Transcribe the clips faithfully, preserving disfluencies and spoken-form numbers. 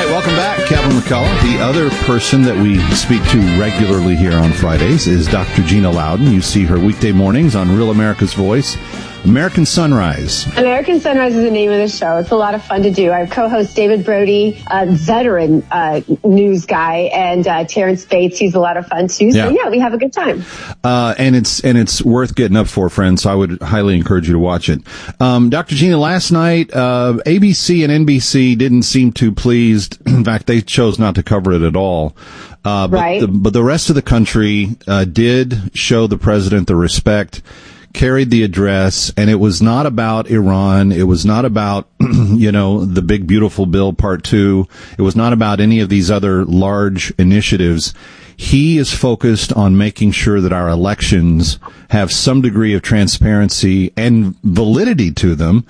Welcome back, Kevin McCullough. The other person that we speak to regularly here on Fridays is Doctor Gina Loudon. You see her weekday mornings on Real America's Voice, American Sunrise. American Sunrise is the name of the show. It's a lot of fun to do. I have co-host David Brody, a veteran uh, news guy, and uh, Terrence Bates. He's a lot of fun too. So yeah, yeah we have a good time. Uh, and it's and it's worth getting up for, friends. So I would highly encourage you to watch it. Um, Doctor Gina, last night uh, A B C and N B C didn't seem too pleased. In fact, they chose not to cover it at all. Uh, but, right. the, but the rest of the country uh, did show the president the respect, carried the address, and it was not about Iran. It was not about, you know, the big, beautiful bill part two. It was not about any of these other large initiatives. He is focused on making sure that our elections have some degree of transparency and validity to them.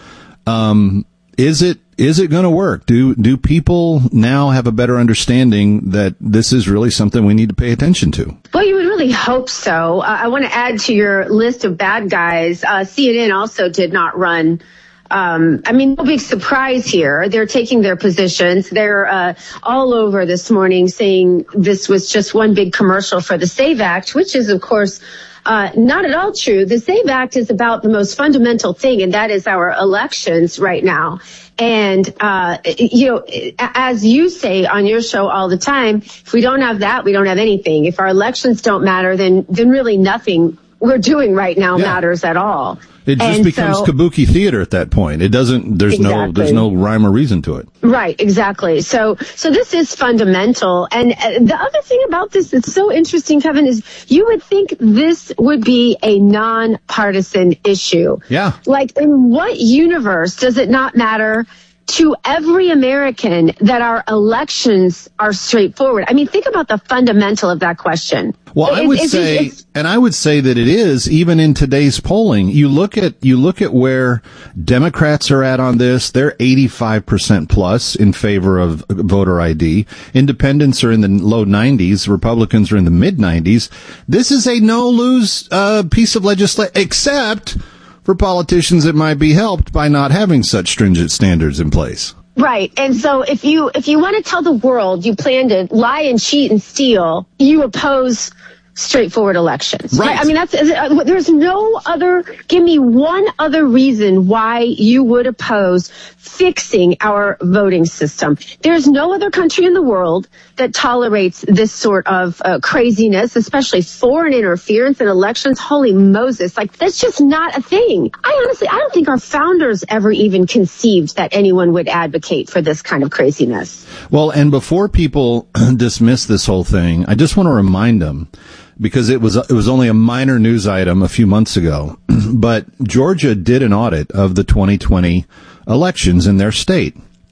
Um, is it, is it going to work? Do, do people now have a better understanding that this is really something we need to pay attention to? Well, you would really hope so. Uh, I want to add to your list of bad guys. Uh, C N N also did not run. Um, I mean, no big surprise here. They're taking their positions. They're uh, all over this morning saying this was just one big commercial for the SAVE Act, which is, of course, Uh, not at all true. The SAVE Act is about the most fundamental thing, and that is our elections right now. And, uh, you know, as you say on your show all the time, if we don't have that, we don't have anything. If our elections don't matter, then, then really nothing we're doing right now yeah. matters at all. It just and becomes so, kabuki theater at that point. It doesn't, there's exactly. no, there's no rhyme or reason to it. Right, exactly. So, so this is fundamental. And uh, the other thing about this that's so interesting, Kevin, is you would think this would be a nonpartisan issue. Yeah. Like, in what universe does it not matter to every American that our elections are straightforward? I mean, think about the fundamental of that question. Well, I It- would it's- say, it's- and I would say that it is, even in today's polling. You look at, you look at where Democrats are at on this. They're eighty-five percent plus in favor of voter I D. Independents are in the low nineties. Republicans are in the mid nineties. This is a no-lose, uh, piece of legislation, except for politicians that might be helped by not having such stringent standards in place. Right. And so if you if you want to tell the world you plan to lie and cheat and steal, you oppose straightforward elections. Right. I mean, that's there's no other. Give me one other reason why you would oppose fixing our voting system. There's no other country in the world that tolerates this sort of uh, craziness, especially foreign interference in elections. Holy Moses. Like, that's just not a thing. I honestly, I don't think our founders ever even conceived that anyone would advocate for this kind of craziness. Well, and before people dismiss this whole thing, I just want to remind them, because it was it was only a minor news item a few months ago, but Georgia did an audit of the twenty twenty elections in their state.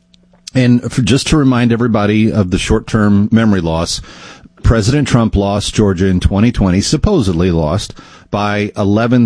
And for, just to remind everybody of the short-term memory loss, President Trump lost Georgia in twenty twenty, supposedly lost, by eleven